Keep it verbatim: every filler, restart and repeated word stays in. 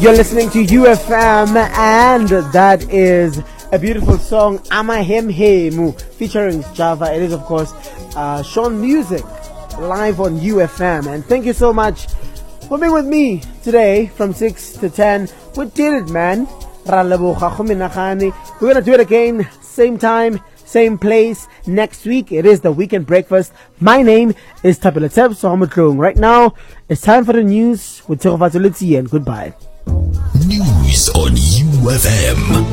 You're listening to U F M, and that is a beautiful song, Amahem Hemu, featuring Java. It is, of course, uh, Sean Music, live on U F M. And thank you so much for being with me today from six to ten. We did it, man. We're going to do it again, same time, same place, next week. It is the Weekend Breakfast. My name is Tapila Teb Sohamutlung. Right now, it's time for the news with Tiro Fatulitsi, and goodbye. News on U F M.